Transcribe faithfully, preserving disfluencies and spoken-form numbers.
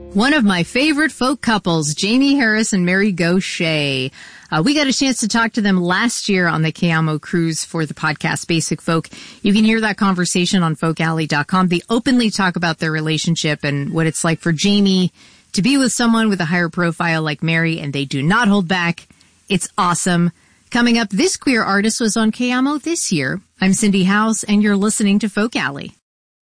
One of my favorite folk couples, Jamie Harris and Mary Gauthier. Uh, we got a chance to talk to them last year on the Cayamo cruise for the podcast Basic Folk. You can hear that conversation on folk alley dot com. They openly talk about their relationship and what it's like for Jamie to be with someone with a higher profile like Mary, and they do not hold back. It's awesome. Coming up, this queer artist was on Cayamo this year. I'm Cindy House, and you're listening to Folk Alley.